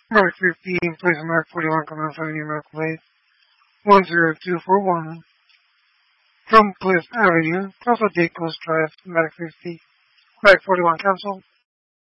Mark 15, place Mark 41, Commerce Avenue, Mark Place, 10241, Drumcliff Avenue, Cross Coast Drive, Mark 50, Mark 41, cancel.